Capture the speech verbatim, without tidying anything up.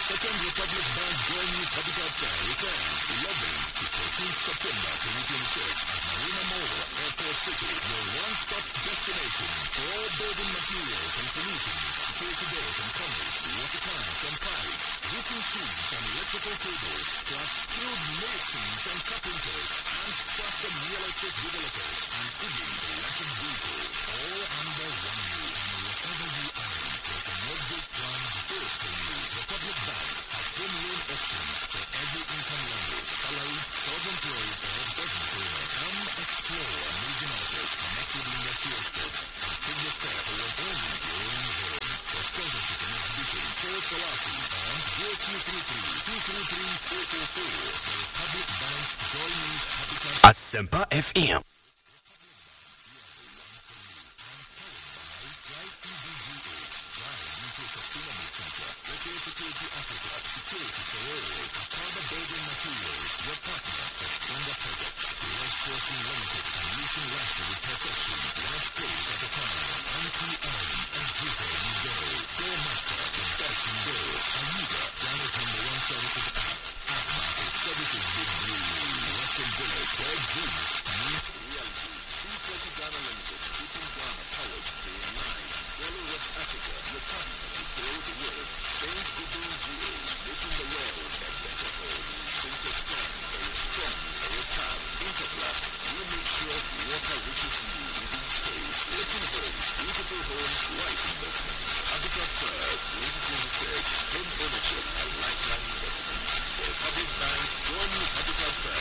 Second Republic Bank Joint Youth Habitat Fair returns eleventh to thirteenth September twenty twenty-six at Marina Mall, Airport City, your one-stop destination for all building materials and solutions, security doors and corners, water tanks and pipes, roofing sheets and electrical cables, plus skilled masons and carpenters, and trusted electric developers, and even electric vehicles, all under one roof. And whatever you own, there's an exit plan built for you. Republic Bank has home loan options for every income level, salaried, self-employed, or business owner. Come explore amazing offers connected in the key estate and take the step toward owning your own home. For sponsorship and exhibition, call Salasi on zero two three three, two three three, four four four. The Republic Bank Joint Youth Habitat Asempa F M. Security Africa, security for all. Akaba Building Materials, your partner for stronger projects. Life Sourcing Limited, unleashing luxury with perfection. One space at a time. Anti-arm, everywhere you go. Doormaster, the best in doors. Ayuga, Ghana's number one services app. App market services with you. Western Village, where dreams meet reality. C thirty Ghana Limited, keeping Ghana powered day and night. Yellow West Africa, your partner to build the world. Saint Goodwin G H, making the world a better home. Syntax ten, for your strong, for your calm. Interplat, we make sure water reaches you within space. Letting homes, beautiful homes, wise investments. Habitat Third, twenty twenty-six, home ownership and lifeline investments. The Republic Bank, join you Habitat Third.